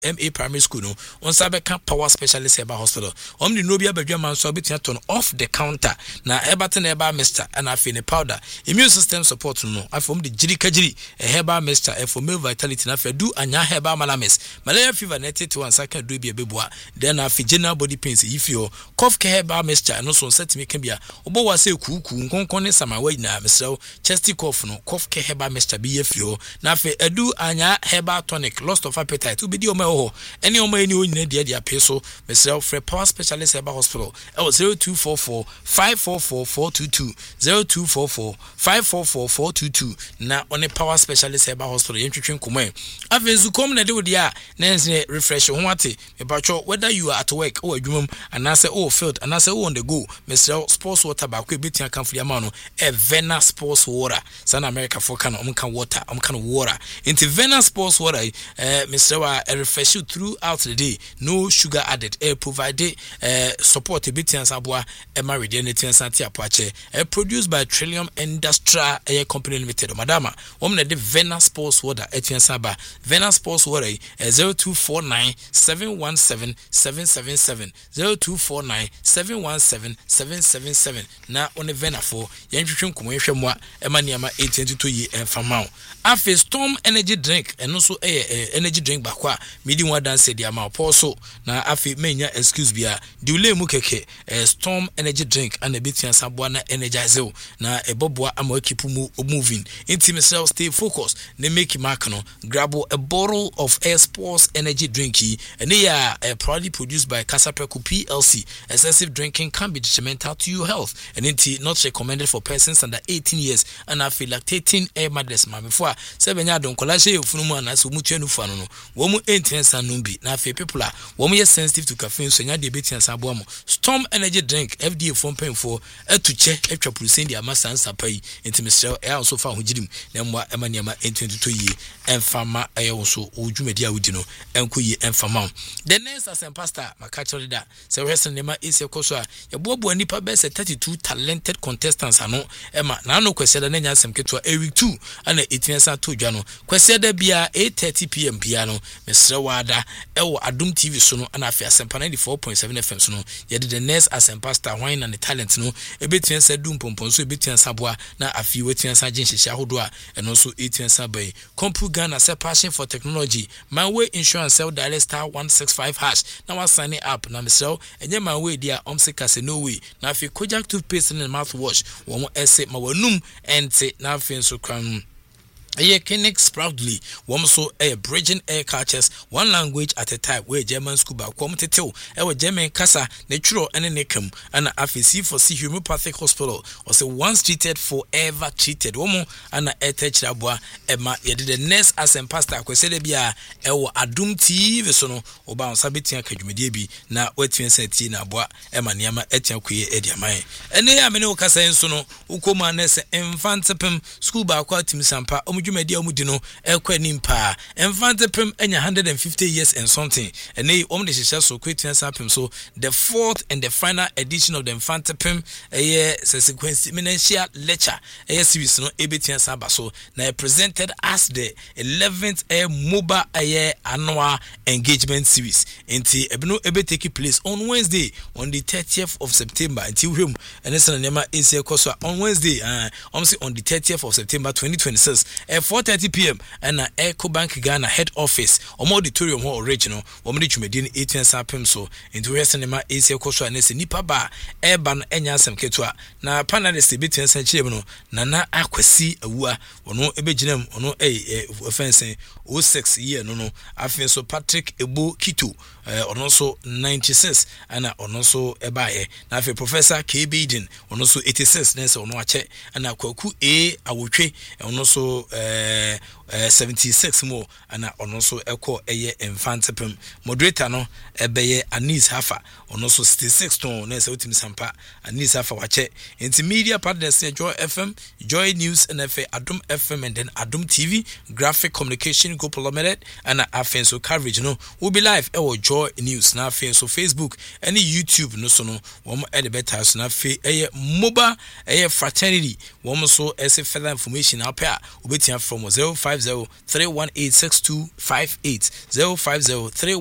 MA Primary School no on Sabeka Power Specialist Eba Hospital the Nobia Bedjaman so bit turn off the counter na Everton Eba Mr and afine powder immune system support no afom the Jiri a Heba Mr for male vitality na fe do anya Heba Malames malaria fever net to one second do be a beboa then afi general body pains if you cough Heba Mr no so set me can be a obo wa say kuku nkonkon ne samawa na mesrew chesty cough no cough Heba Mr be if you na fe edu anya Heba tonic loss of appetite be di o ho any o ma any o nyina dia dia peso mesrew for Power Specialist Eba Hospital 0244 544 422 0244 544 422 na on a Power Specialist Eba Hospital yentwetwe nkomai avezu kom na de wo dia na nse refresh ho ate me bacho whether you are at work or adwumam anase or field anase on the go mesrew sports water ba ko betia kamfri ama no Vena sports water San America for kan water kan water into Vena sports water mesrew a refresh you throughout the day no sugar added provide support a bit aboa married anything santi apache produced by Trillium Industrial Company Limited madama woman the Vena sports water etiensaba Vena sports water 0249 717 777 0249 717 777 na on Vena for yentwetwe nkomo mwa emaniama 822 yi enfamao afi Storm energy drink eno so energy drink bakwa midi wa dance dia ma poso na afi menya excuse bia diule mu keke Storm energy drink and a bit yansaboa na energize na eboboa ama keep moving intimate self stay focused ne make mark no grab a bottle of Air Sports energy drink and they are proudly produced by Casapreco PLC. Excessive drinking can be detrimental to your health and it not recommended for persons under 18 years and after lactating air madness ma before sebenya don kolashe ofunumu na so mutuanu fano no wo mu intensa no bi na afi people a wo mu sensitive to caffeine so nya de betia sabo am Storm energy drink FDA form pen for etuche etwa prusen dia masa nsapai intimesel e also fa hojirim na mwa emaniama 22 yi enfama eyo so odwumadi a wudi no enko yi enfama the next as pastor makachori da se wesen nema ise koso a yebobo nipa be 32 talented contestants ano ema na no kwese da nya asem keto a week 2 ana etiensa to dwa no kwese da bia 8:30 pm bia no mesre wada ewo Adum TV so no ana afia sempa 94.7 FM so no yede the next as pastor wine and the talent no ebetiensa dum pompon so ebetiensa boa na afi wetiensa jinhihia hodo a eno so etiensa bai Compu Ghana say passion for technology my way insurance sell dial star 165 hash na wa sign up na mesel enye my way dia omsika se no way na afi Kojak toothpaste and mouthwash wo mo ese ma wanum ente na afi so kram Kinix proudly so bridging air cultures one language at a time where German school ba kwom tetew German kasa ne twro ene ne kam ana afisi for see homeopathic hospital or say once treated forever treated womo ana etech aboa ema yede the next asem pastor akwese de bia Adum TV so no oba on sabetia kadwumedie bi na watiensa ti na aboa ema niama etia kwe ediaman ene ya mene okasa enso no ukoma na se infantepem school ba kwa timsampa dwumadi omudino ekwanimpa enfantepem enya 150 years and something and they omde hihia so kwetian sapem so the fourth and the final edition of the enfantepem sequence ministerial lecture series no ebetian saba so na presented as the 11th mobile annual engagement series enti ebino take place on Wednesday on the 30th of September until him and this na ese koso on Wednesday on the 30th of September 2026 4:30 p.m. and EcoBank Ghana head office auditorium hall original omde twumedi 18 sapem so into cinema ese koso anese nipa ba ban enya asem ketua na panelist betin sanchire no nana akwasi awua ono ebeginam ono offense 06 year no afen so Patrick Ebo Kito ono so 96 ana ono so ebae na afen Professor K Biden ono so 86 nese ono ache ana kwaku awotwe ono so 76 more ana ono so eko infantepem moderator no ebeye Anis Hafa ono so 66 ton na se otimi sampa Anis Hafa wache into media partners Joy FM, Joy News and Adum FM and then Adum TV graphic communication go limited and afen so coverage no will be live Joy News na afen so Facebook and YouTube no so no wo e better so na afen mobile fraternity wo so further information up here obetia from 050 050 318 6258 050 3